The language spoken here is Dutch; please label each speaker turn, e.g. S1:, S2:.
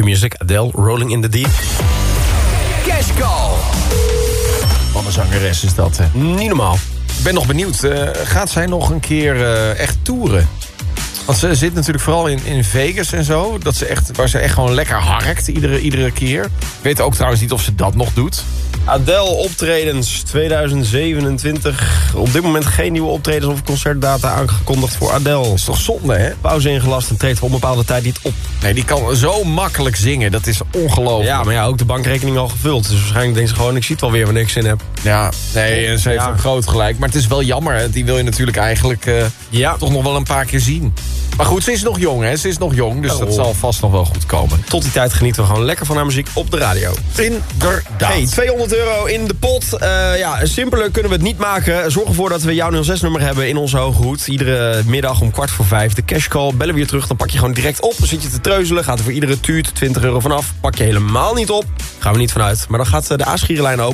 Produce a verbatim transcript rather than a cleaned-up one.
S1: Music, Adele, Rolling in the Deep.
S2: Cash Call.
S3: Wat een zangeres is dat, hè?
S1: Niet normaal.
S3: Ik ben nog benieuwd, uh, gaat zij nog een keer uh, echt toeren? Want ze zit natuurlijk vooral in, in Vegas en zo. Dat ze echt, waar ze echt gewoon lekker harkt iedere, iedere keer. Ik weet ook trouwens niet of ze dat nog doet.
S1: Adele optredens tweeduizend zevenentwintig. Op dit moment geen nieuwe optredens of concertdata aangekondigd voor Adele.
S3: Dat is toch zonde, hè?
S1: Pauze ingelast en treedt voor een bepaalde tijd niet op.
S3: Nee, die kan zo makkelijk zingen. Dat is ongelooflijk.
S1: Ja, maar ja, ook de bankrekening al gevuld. Dus waarschijnlijk denkt ze gewoon, ik zie het wel weer wanneer ik zin heb.
S3: Ja, nee, ze heeft
S1: Ja.
S3: ook groot gelijk. Maar het is wel jammer, hè? Die wil je natuurlijk eigenlijk uh,
S1: Ja.
S3: toch nog wel een paar keer zien. Maar goed, ze is nog jong, hè? Ze is nog jong, dus
S1: Oh.
S3: dat zal vast nog wel goed komen.
S1: Tot die tijd genieten we gewoon lekker van haar muziek op de radio.
S3: Inderdaad.
S1: Hey, tweehonderd euro in de pot. Uh, ja, simpeler kunnen we het niet maken. Zorg ervoor dat we jouw nul zes nummer hebben in onze hoge hoed. Iedere middag om kwart voor vijf. De cashcall. Bellen we je terug, dan pak je gewoon direct op. Dan zit je te treuzelen. Gaat er voor iedere tuut twintig euro vanaf. Pak je helemaal niet op. Gaan we niet vanuit. Maar dan gaat de A-schierenlijn open.